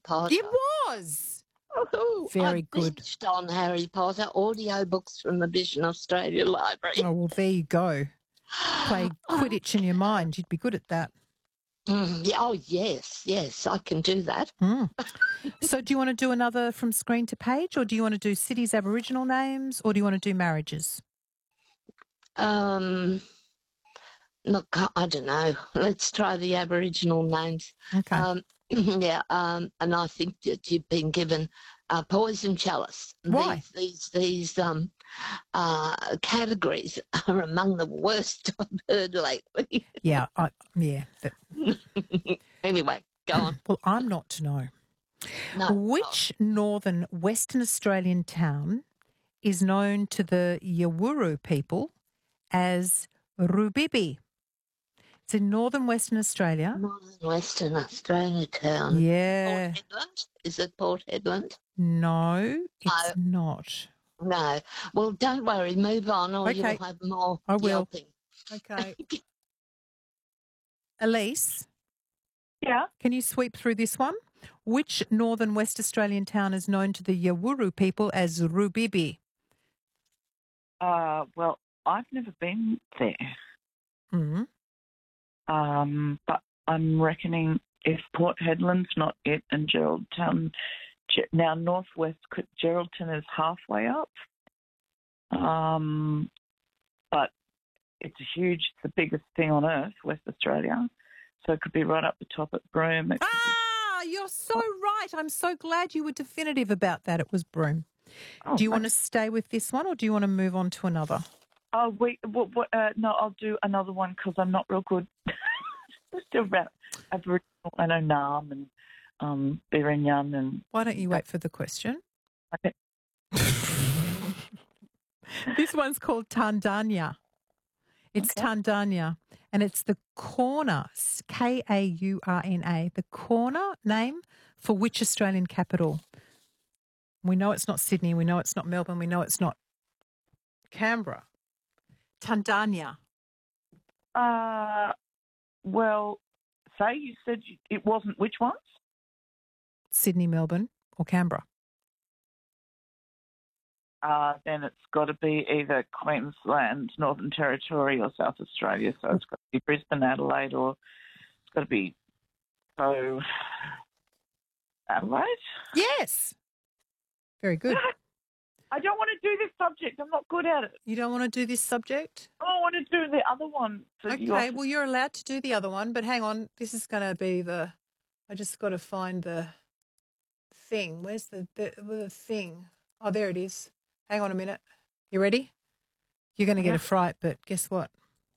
Potter. It was. Oh, Very I good. binged on Harry Potter audiobooks from the Vision Australia Library. Oh, well, there you go. Play Quidditch in your mind. You'd be good at that. Yeah, oh, yes, I can do that. So do you want to do another from screen to page, or do you want to do cities, Aboriginal names, or do you want to do marriages? Look, I don't know. Let's try the Aboriginal names. Okay. Yeah, and I think that you've been given poison chalice. Why? These categories are among the worst I've heard lately. Yeah. Anyway, go on. Well, I'm not to know. No. Which northern Western Australian town is known to the Yawuru people as Rubibi? It's in northern Western Australia. Northern Western Australia town. Yeah. Port Hedland? Is it Port Hedland? No, it's not. No. Well, don't worry. Move on, or Okay. you'll have more I will. yelping. Okay. Elise? Yeah. Can you sweep through this one? Which northern West Australian town is known to the Yawuru people as Rubibi? Well, I've never been there. Mm. But I'm reckoning if Port Hedland's not it and Geraldton, now northwest Geraldton is halfway up. But it's the biggest thing on earth, West Australia. So it could be right up the top at Broome. You're so right. I'm so glad you were definitive about that. It was Broome. Do you want to stay with this one, or do you want to move on to another? Oh, no, I'll do another one because I'm not real good. Still about Aboriginal. I know Naarm and Birinyan and... Why don't you wait for the question? Okay. This one's called Tandanya. It's Tandanya, and it's the corner, Kaurna, the corner name for which Australian capital? We know it's not Sydney. We know it's not Melbourne. We know it's not Canberra. Tandanya. Well, say you said it wasn't which ones? Sydney, Melbourne, or Canberra. Then it's got to be either Queensland, Northern Territory, or South Australia. So it's got to be Brisbane, Adelaide, or it's got to be Adelaide. Yes. Very good. I don't want to do this subject. I'm not good at it. You don't want to do this subject? I want to do the other one. Okay, well, you're allowed to do the other one, but hang on. This is going to be I just got to find the thing. Where's the thing? Oh, there it is. Hang on a minute. You ready? You're going to get a fright, but guess what?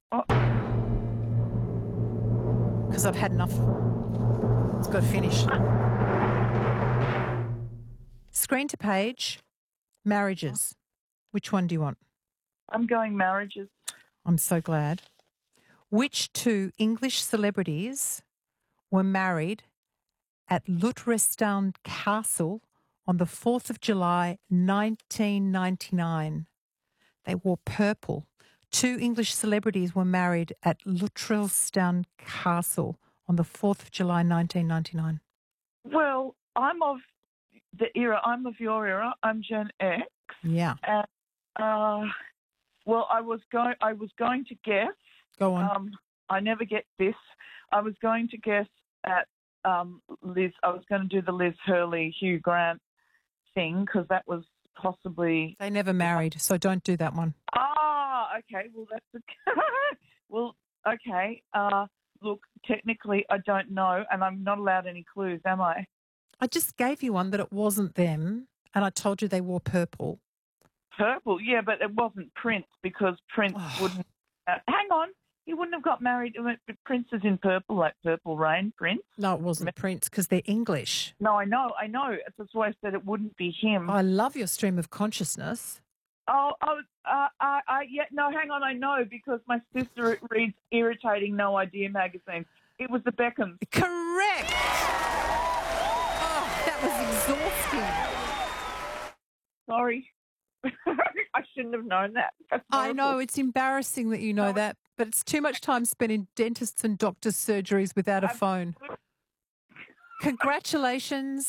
Because I've had enough. It's got to finish. Screen to page, marriages. Which one do you want? I'm going marriages. I'm so glad. Which two English celebrities were married at Luttrestown Castle on the 4th of July, 1999? They wore purple. Two English celebrities were married at Luttrestown Castle on the 4th of July, 1999. Well, I'm of the era. I'm of your era. I'm Gen X. Yeah. And, well, I was going to guess. Go on. I never get this. I was going to guess at Liz. I was going to do the Liz Hurley, Hugh Grant thing because that was possibly. They never married, so don't do that one. Okay. Well, that's well, okay. Look, technically, I don't know, and I'm not allowed any clues, am I? I just gave you one that it wasn't them, and I told you they wore purple. Purple, yeah, but it wasn't Prince because Prince wouldn't. Hang on, he wouldn't have got married. Prince is in purple, like Purple Rain. Prince. No, it wasn't Prince because they're English. No, I know. That's why I said it wouldn't be him. I love your stream of consciousness. Yeah, no, hang on, I know because my sister reads irritating No Idea magazine. It was the Beckhams. Correct. Oh, that was exhausting. Sorry. I shouldn't have known that. I know, it's embarrassing that you know that, but it's too much time spent in dentists and doctors' surgeries without a phone. Congratulations.